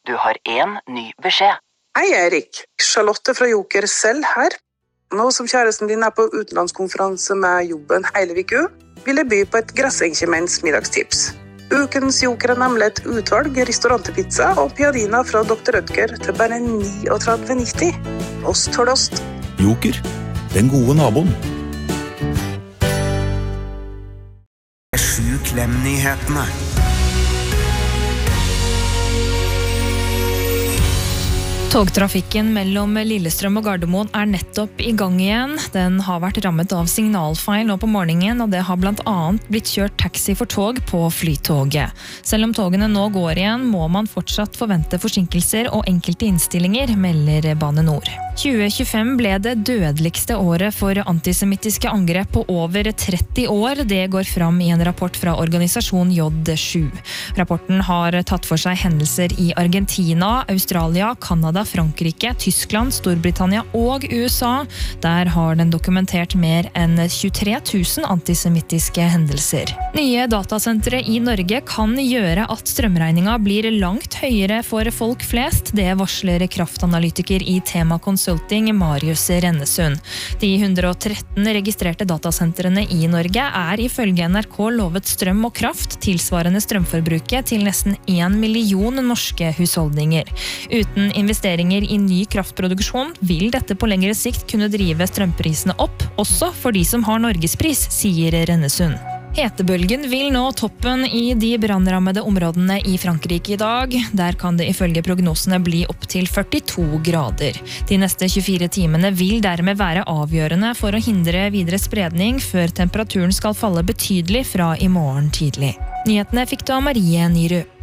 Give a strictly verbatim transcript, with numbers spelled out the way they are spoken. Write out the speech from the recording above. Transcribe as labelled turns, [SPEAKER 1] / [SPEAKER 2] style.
[SPEAKER 1] Du har en ny beskjed.
[SPEAKER 2] Hei Erik, Charlotte fra Joker selv her. Nå som kjæresten din er på utenlandskonferanse med jobben hele viku, vil jeg by på et Grassenkjemenns middagstips. Ukens Joker er nemlig et utvalg restaurantpizza og piadina fra doktor Rødger til bare trettini nitti. Ost for ost.
[SPEAKER 3] Joker, den gode naboen.
[SPEAKER 4] Sju Klem-nyhetene.
[SPEAKER 5] Togtrafikken mellom Lillestrøm og Gardermoen er nettopp i gang igjen. Den har vært rammet av signalfeil nå på morgenen, og det har blant annet blitt kjørt taxi for tog på Flytoget. Selv om togene nå går igjen, må man fortsatt forvente forsinkelser og enkelte innstillinger, melder Bane Nor. tjue tjuefem ble det dødeligste året for antisemittiske angrep på over tretti år. Det går fram i en rapport fra organisasjon J sju. Rapporten har tatt for seg hendelser i Argentina, Australia, Kanada, Frankrike, Tyskland, Storbritannia og U S A. Der har den dokumentert mer enn tjuetre tusen antisemittiske hendelser. Nye datasentre i Norge kan gjøre at strømregninga blir langt høyere for folk flest. Det varsler kraftanalytiker i Tema Consulting Marius Rennesund. De one hundred thirteen registrerte datasentrene i Norge er ifølge N R K lovet strøm og kraft, tilsvarende strømforbruket til nesten en million norske husholdninger. Uten investeringer i ny kraftproduksjon vil dette på lengre sikt kunne drive strømprisene opp, også for de som har Norgespris, sier Rennesund. Hetebølgen vil nå toppen i de brannrammede områdene i Frankrike i dag. Der kan det ifølge prognosene bli opp til førtito grader. De neste tjuefire timene vil dermed være avgjørende for å hindre videre spredning før temperaturen skal falle betydelig fra i morgen tidlig. Nyhetene fikk du av Marie Nyrud.